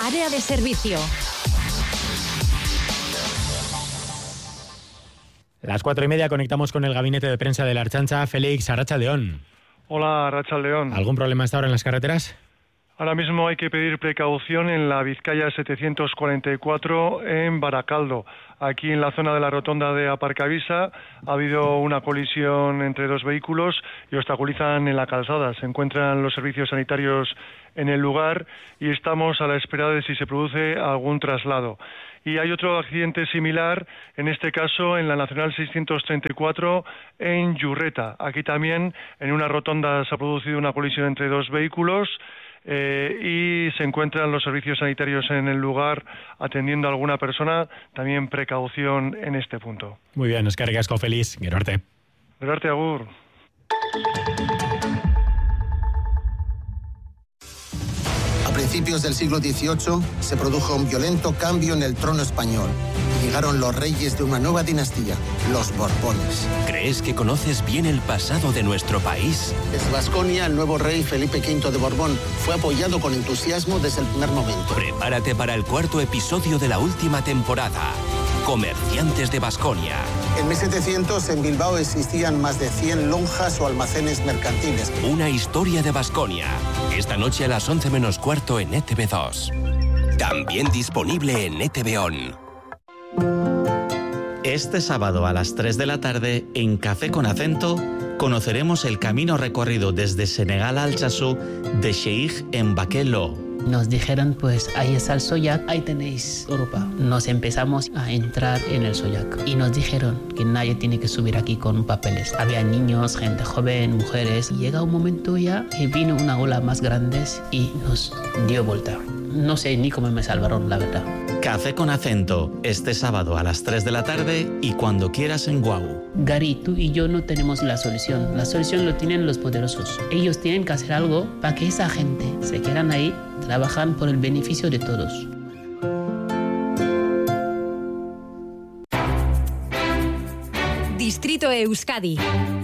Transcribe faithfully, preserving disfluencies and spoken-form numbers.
Área de servicio. Las cuatro y media conectamos con el gabinete de prensa de la Ertzaintza. Félix, Arratsaldeon. Hola, Arratsaldeon. ¿Algún problema hasta ahora en las carreteras? Ahora mismo hay que pedir precaución en la Vizcaya setecientos cuarenta y cuatro en Baracaldo. Aquí en la zona de la rotonda de Aparcavisa ha habido una colisión entre dos vehículos y obstaculizan en la calzada. Se encuentran los servicios sanitarios en el lugar y estamos a la espera de si se produce algún traslado. Y hay otro accidente similar, en este caso en la Nacional seiscientos treinta y cuatro en Yurreta. Aquí también en una rotonda se ha producido una colisión entre dos vehículos eh, y se encuentran los servicios sanitarios en el lugar atendiendo a alguna persona. También precaución en este punto. Muy bien, eskerrik asko, Félix. Gero arte. Gero arte, agur. A principios del siglo dieciocho se produjo un violento cambio en el trono español. Llegaron los reyes de una nueva dinastía, los Borbones. ¿Crees que conoces bien el pasado de nuestro país? Desde Baskonia, el nuevo rey Felipe quinto de Borbón fue apoyado con entusiasmo desde el primer momento. Prepárate para el cuarto episodio de la última temporada. Comerciantes de Baskonia. En mil setecientos en Bilbao existían más de cien lonjas o almacenes mercantiles. Una historia de Baskonia. Esta noche a las once menos cuarto en E T V dos. También disponible en E T V On. Este sábado a las tres de la tarde, en Café con Acento, conoceremos el camino recorrido desde Senegal a Alchazú de Sheikh Mbacké Lo. Nos dijeron, pues ahí está el Soyac, ahí tenéis Europa. Nos empezamos a entrar en el Soyac y nos dijeron que nadie tiene que subir aquí con papeles. Había niños, gente joven, mujeres. Y llega un momento ya que vino una ola más grande y nos dio vuelta. No sé ni cómo me salvaron, la verdad. Café con Acento, este sábado a las tres de la tarde y cuando quieras en Guau. Gary, tú y yo no tenemos la solución. La solución lo tienen los poderosos. Ellos tienen que hacer algo para que esa gente se quedan ahí, trabajan por el beneficio de todos. Distrito Euskadi.